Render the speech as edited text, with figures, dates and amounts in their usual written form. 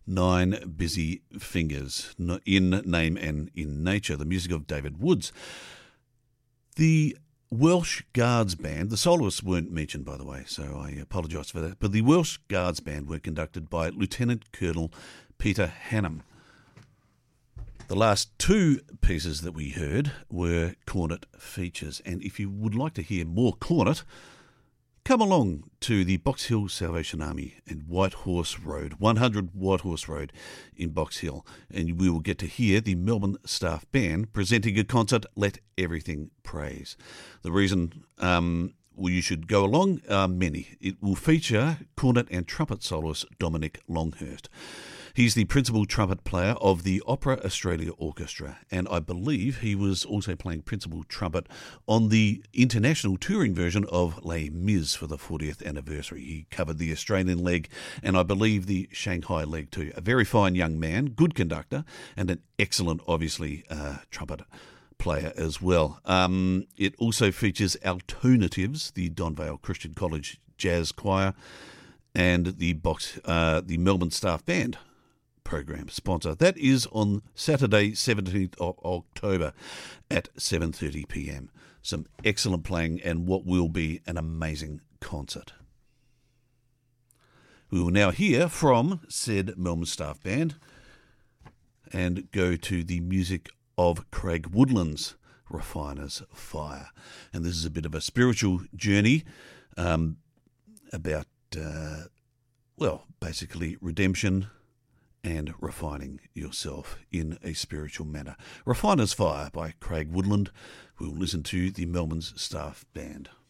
Nine Busy Fingers, in name and in nature, the music of David Woods. The Welsh Guards Band, the soloists weren't mentioned, by the way, so I apologise for that, but the Welsh Guards Band were conducted by Lieutenant Colonel Peter Hannam. The last two pieces that we heard were Cornet features, and if you would like to hear more Cornet, come along to the Box Hill Salvation Army in White Horse Road, 100 White Horse Road in Box Hill, and we will get to hear the Melbourne Staff Band presenting a concert, Let Everything Praise. The reason you should go along are many. It will feature cornet and trumpet soloist Dominic Longhurst. He's the principal trumpet player of the Opera Australia Orchestra, and I believe he was also playing principal trumpet on the international touring version of Les Mis for the 40th anniversary. He covered the Australian leg and I believe the Shanghai leg too. A very fine young man, good conductor, and an excellent, obviously, trumpet player as well. It also features Alternatives, the Don Vale Christian College Jazz Choir, and the Melbourne Staff Band program sponsor. That is on Saturday, 17th of October at 7:30 p.m. Some excellent playing and what will be an amazing concert. We will now hear from said Melbourne Staff Band and go to the music of Craig Woodland's Refiner's Fire. And this is a bit of a spiritual journey about, basically redemption and refining yourself in a spiritual manner. Refiner's Fire by Craig Woodland. We'll listen to the Melbourne Staff Band.